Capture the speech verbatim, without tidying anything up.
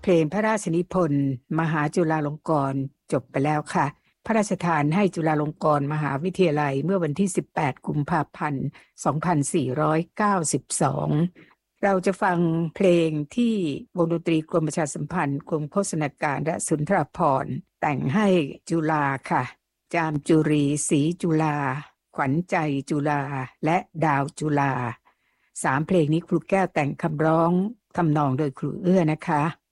เพลงพระราชนิพนธ์มหาจุฬาลงกรณ์จบไปแล้วค่ะพระราชทานให้จุฬาลงกรณ์มหาวิทยาลัยเมื่อวันที่สิบแปดกุมภาพันธ์สองพันสี่ร้อยเก้าสิบสองเราจะฟังเพลงที่วงดนตรีกรมประชาสัมพันธ์กรมโฆษณาการและสุนทรภรณ์แต่งให้จุฬาค่ะจามจุรีศรีจุฬาขวัญใจจุฬาและดาวจุฬาสามเพลงนี้ครูแก้วแต่งคำร้องทำนองโดยครูเอื้อนะคะ